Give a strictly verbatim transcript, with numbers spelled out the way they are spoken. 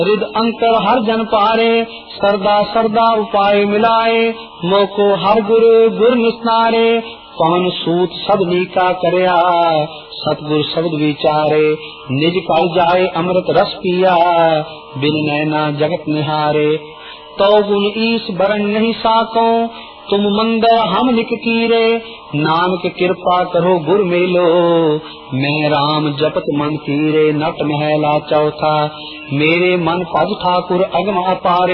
Rhythm अंकर हर जन पारे, सरदा सरदा उपाय मिलाए, मोको हर गुरु गुर निस्तारे, पवन सूत सबनी का करया, सतगुर शब्द विचारे, निज कर जाए अमृत रस पिया, बिन नैना जगत निहारे। तो गुण ईस बरन नहीं साको, तुम मंगर हम निक कीरे, नानक कृपा करो गुर मेलो, मैं राम जपत मन कीरे। नट महला चौथा, मेरे मन भज ठाकुर अगम अपारे,